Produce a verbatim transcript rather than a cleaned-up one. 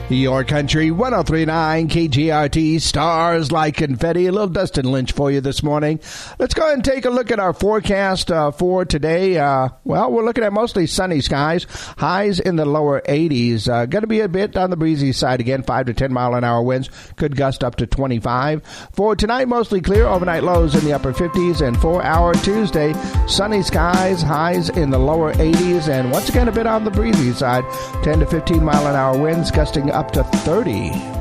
Your Country one oh three point nine K G R T, stars like confetti. A little Dustin Lynch for you this morning. Let's go ahead and take a look at our forecast uh, for today. Uh, well, we're looking at mostly sunny skies, highs in the lower eighties. Uh, going to be a bit on the breezy side again, five to ten mile an hour winds, could gust up to twenty-five. For tonight, mostly clear, overnight lows in the upper fifties, and for our Tuesday, sunny skies, highs in the lower eighties, and once again a bit on the breezy side, ten to fifteen mile an hour winds, gusting up to thirty.